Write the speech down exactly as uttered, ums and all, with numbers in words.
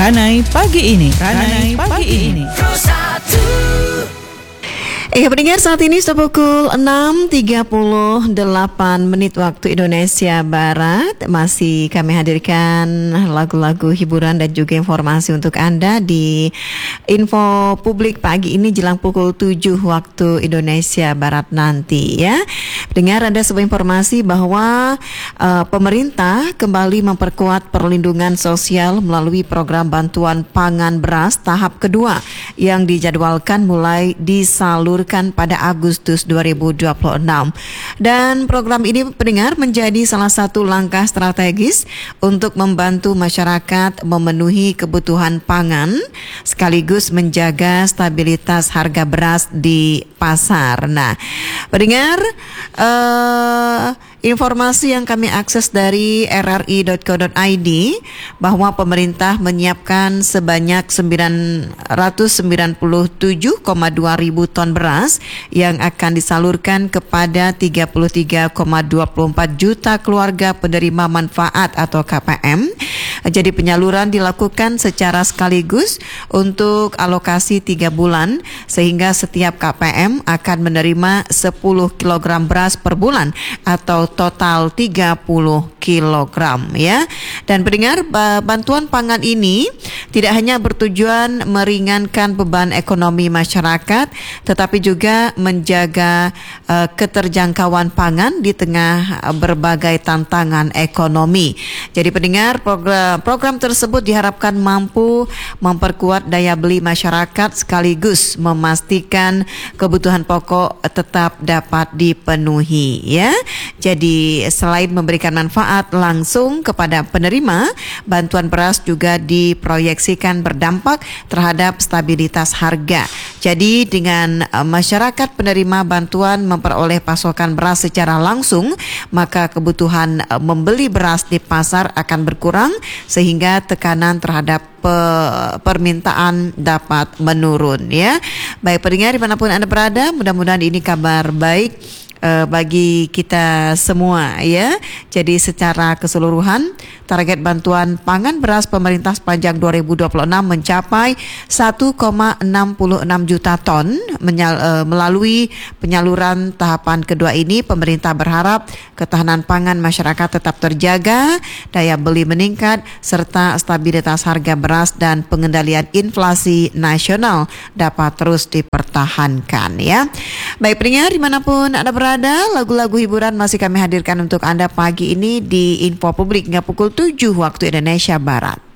Ranai Pagi Ini. Ranai Pagi Ini. Eh pendengar, saat ini sudah pukul enam tiga puluh delapan menit waktu Indonesia Barat. Masih kami hadirkan lagu-lagu hiburan dan juga informasi untuk Anda di info publik pagi ini jelang pukul tujuh waktu Indonesia Barat nanti ya. Dengar ada sebuah informasi bahwa uh, pemerintah kembali memperkuat perlindungan sosial melalui program bantuan pangan beras tahap kedua yang dijadwalkan mulai disalurkan pada Agustus dua ribu dua puluh enam. Dan program ini pendengar menjadi salah satu langkah strategis untuk membantu masyarakat memenuhi kebutuhan pangan sekaligus menjaga stabilitas harga beras di pasar. Nah, pendengar, uh, informasi yang kami akses dari r r i dot co dot i d bahwa pemerintah menyiapkan sebanyak sembilan ratus sembilan puluh tujuh koma dua ribu ton beras yang akan disalurkan kepada tiga puluh tiga koma dua empat juta keluarga penerima manfaat atau K P M. Jadi penyaluran dilakukan secara sekaligus untuk alokasi tiga bulan sehingga setiap K P M akan menerima sepuluh kilogram beras per bulan atau total tiga puluh kilogram ya. Dan pendengar, bantuan pangan ini tidak hanya bertujuan meringankan beban ekonomi masyarakat tetapi juga menjaga uh, keterjangkauan pangan di tengah uh, berbagai tantangan ekonomi. Jadi pendengar, program Program tersebut diharapkan mampu memperkuat daya beli masyarakat sekaligus memastikan kebutuhan pokok tetap dapat dipenuhi ya. Jadi selain memberikan manfaat langsung kepada penerima, bantuan beras juga diproyeksikan berdampak terhadap stabilitas harga. Jadi dengan uh, masyarakat penerima bantuan memperoleh pasokan beras secara langsung, maka kebutuhan uh, membeli beras di pasar akan berkurang sehingga tekanan terhadap pe- permintaan dapat menurun ya. Baik pendengar dimanapun Anda berada, mudah-mudahan ini kabar baik uh, bagi kita semua ya. Jadi secara keseluruhan target bantuan pangan beras pemerintah sepanjang dua ribu dua puluh enam mencapai satu koma enam enam juta ton. Menyal, uh, melalui penyaluran tahapan kedua ini, pemerintah berharap ketahanan pangan masyarakat tetap terjaga, daya beli meningkat, serta stabilitas harga beras dan pengendalian inflasi nasional dapat terus dipertahankan ya. Baik pendengar dimanapun Anda berada, lagu-lagu hiburan masih kami hadirkan untuk Anda pagi ini di info publik hingga pukul tujuh waktu Indonesia Barat.